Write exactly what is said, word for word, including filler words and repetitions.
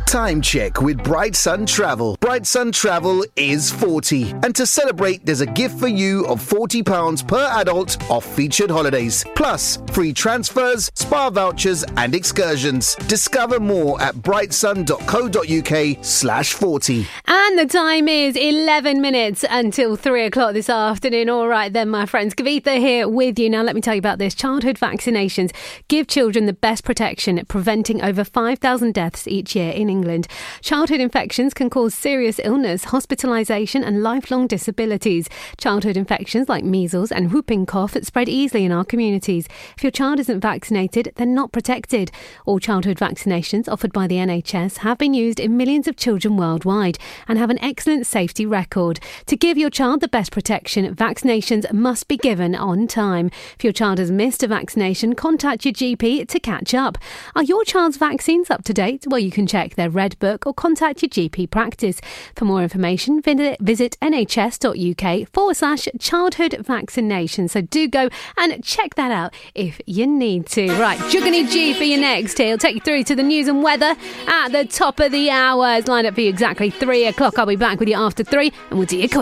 Time check with Bright Sun Travel. Bright Sun Travel is forty. And to celebrate, there's a gift for you of forty pounds per adult off featured holidays. Plus, free transfers, spa vouchers and excursions. Discover more at brightsun.co.uk slash 40. And the time is eleven minutes until three o'clock this afternoon. All right then, my friends. Kavitha here with you. Now, let me tell you about this. Childhood vaccinations give children the best protection, preventing over five thousand deaths each year in England. Childhood infections can cause serious illness, hospitalisation and lifelong disabilities. Childhood infections like measles and whooping cough spread easily in our communities. If your child isn't vaccinated, they're not protected. All childhood vaccinations offered by the N H S have been used in millions of children worldwide and have an excellent safety record. To give your child the best protection, vaccinations must be given on time. If your child has missed a vaccination, contact your G P to catch up. Are your child's vaccines up to date? Well, you can check their Red Book or contact your G P practice. For more information, visit nhs.uk forward slash childhood vaccination. So do go and check that out if you need to. Right, Juggany G for your next. He'll take you through to the news and weather at the top of the hour. It's lined up for you exactly three o'clock. I'll be back with you after three and we'll do your quiz.